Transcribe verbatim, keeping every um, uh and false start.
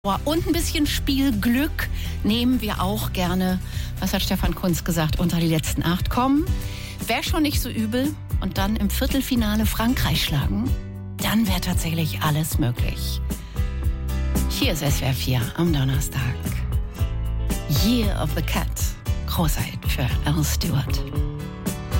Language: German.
Und ein bisschen Spielglück nehmen wir auch gerne, was hat Stefan Kuntz gesagt, unter die letzten acht kommen. Wäre schon nicht so übel und dann im Viertelfinale Frankreich schlagen, dann wäre tatsächlich alles möglich. Hier ist S W R vier am Donnerstag. Year of the Cat. Großer Hit für Al Stewart.